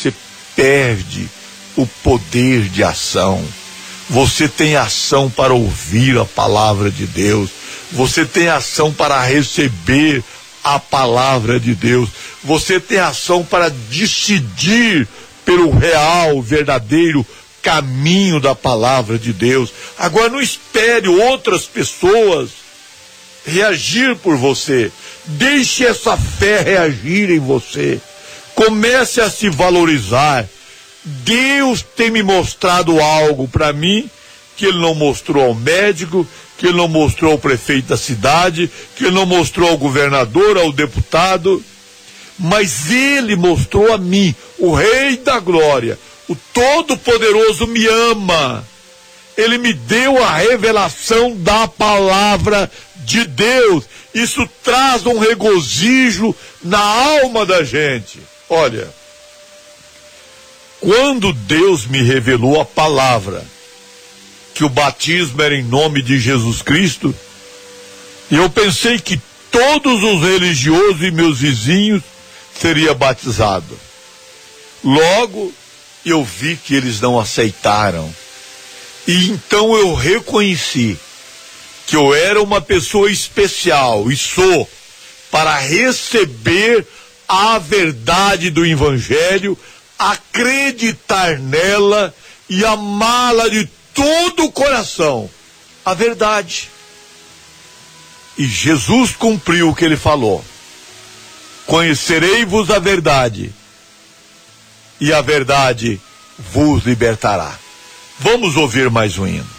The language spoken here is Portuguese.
você perde o poder de ação. Você tem ação para ouvir a palavra de Deus. Você tem ação para receber a palavra de Deus. Você tem ação para decidir pelo real, verdadeiro caminho da palavra de Deus. Agora não espere outras pessoas reagir por você. Deixe essa fé reagir em você. Comece a se valorizar. Deus tem me mostrado algo para mim que Ele não mostrou ao médico, que Ele não mostrou ao prefeito da cidade, que Ele não mostrou ao governador, ao deputado, mas Ele mostrou a mim, o Rei da Glória, o Todo-Poderoso me ama. Ele me deu a revelação da palavra de Deus. Isso traz um regozijo na alma da gente. Olha, quando Deus me revelou a palavra, que o batismo era em nome de Jesus Cristo, eu pensei que todos os religiosos e meus vizinhos seriam batizados. Logo, eu vi que eles não aceitaram. E então eu reconheci que eu era uma pessoa especial, e sou, para receber a verdade do Evangelho, acreditar nela e amá-la de todo o coração, a verdade. E Jesus cumpriu o que Ele falou: conhecerei-vos a verdade, e a verdade vos libertará. Vamos ouvir mais um hino.